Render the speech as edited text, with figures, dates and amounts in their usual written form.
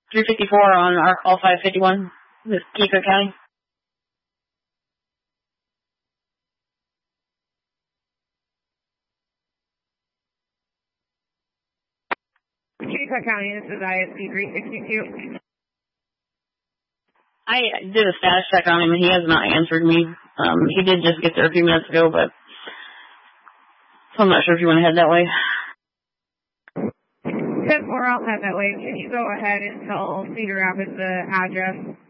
354 on our call 551 with Keefer County. Keefer County, this is ISP 362. I did a status check on him, and he has not answered me. He did just get there a few minutes ago, but so I'm not sure if you want to head that way. 10-4, I'll head that way. Can you go ahead and tell Cedar Rapids the address?